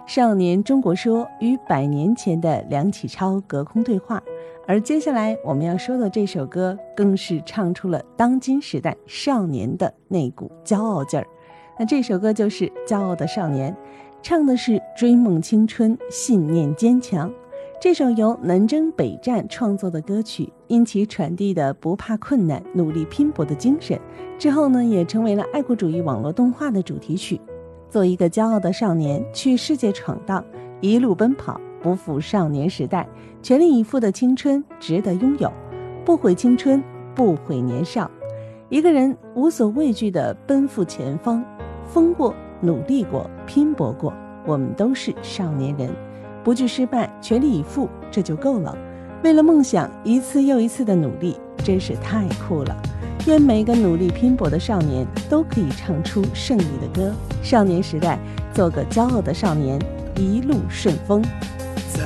少年中国说与100年前的梁启超隔空对话。而接下来我们要说的这首歌，更是唱出了当今时代少年的那股骄傲劲儿。那这首歌就是《骄傲的少年》，唱的是追梦青春，信念坚强。这首由南征北战创作的歌曲，因其传递的不怕困难、努力拼搏的精神，之后呢，也成为了爱国主义网络动画的主题曲。做一个骄傲的少年，去世界闯荡，一路奔跑，不负少年时代，全力以赴的青春值得拥有，不悔青春，不悔年少。一个人无所畏惧地奔赴前方，疯过，努力过，拼搏过，我们都是少年人，不惧失败，全力以赴，这就够了。为了梦想，一次又一次的努力，真是太酷了。愿每个努力拼搏的少年都可以唱出胜利的歌。少年时代，做个骄傲的少年，一路顺风。